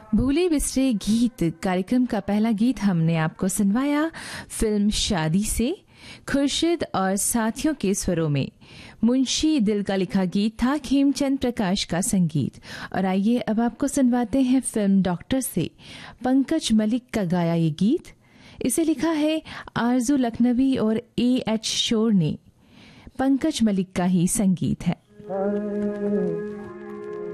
भूले बिसरे गीत कार्यक्रम का पहला गीत हमने आपको सुनवाया फिल्म शादी से खुर्शीद और साथियों के स्वरों में। मुंशी दिल का लिखा गीत था, खेमचंद प्रकाश का संगीत। और आइए अब आपको सुनवाते हैं फिल्म डॉक्टर से पंकज मलिक का गाया ये गीत। इसे लिखा है आरजू लखनवी और A.H. शोर ने। पंकज मलिक का ही संगीत है।